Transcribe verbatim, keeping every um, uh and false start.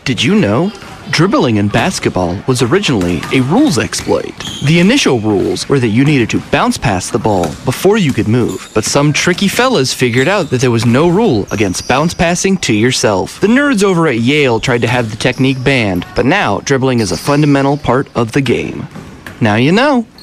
Did you know? Dribbling in basketball was originally a rules exploit. The initial rules were that you needed to bounce past the ball before you could move, but some tricky fellas figured out that there was no rule against bounce passing to yourself. The nerds over at Yale tried to have the technique banned, but now dribbling is a fundamental part of the game. Now you know.